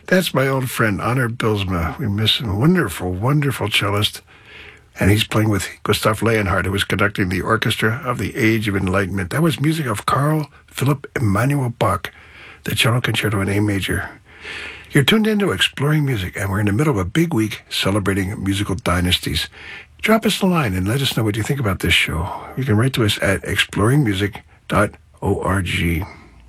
That's my old friend, Honor Bilsma. We miss him. Wonderful, wonderful cellist. And he's playing with Gustav Leonhardt, who was conducting the Orchestra of the Age of Enlightenment. That was music of Carl Philipp Emanuel Bach, the Cello Concerto in A Major. You're tuned into Exploring Music, and we're in the middle of a big week celebrating musical dynasties. Drop us a line and let us know what you think about this show. You can write to us at exploringmusic.org.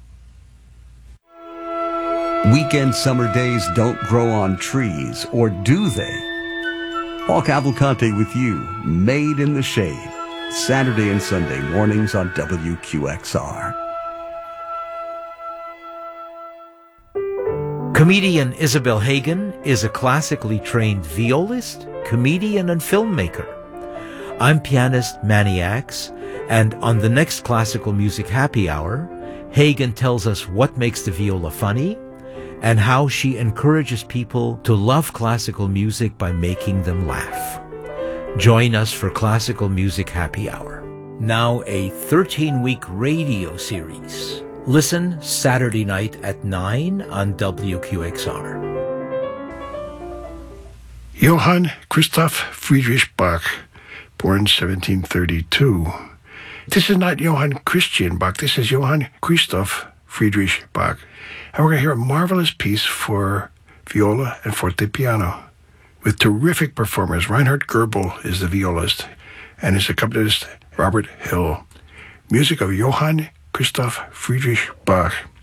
Weekend summer days don't grow on trees, or do they? Paul Cavalcante with you, Made in the Shade, Saturday and Sunday mornings on WQXR. Comedian Isabel Hagen is a classically trained violist, comedian, and filmmaker. I'm pianist Manny Axe, and on the next Classical Music Happy Hour, Hagen tells us what makes the viola funny and how she encourages people to love classical music by making them laugh. Join us for Classical Music Happy Hour. Now a 13-week radio series. Listen Saturday night at 9 on WQXR. Johann Christoph Friedrich Bach, born 1732. This is not Johann Christian Bach. This is Johann Christoph Friedrich Bach. And we're going to hear a marvelous piece for viola and forte piano with terrific performers. Reinhard Goebel is the violist, and his accompanist, Robert Hill. Music of Johann Christoph Friedrich Bach.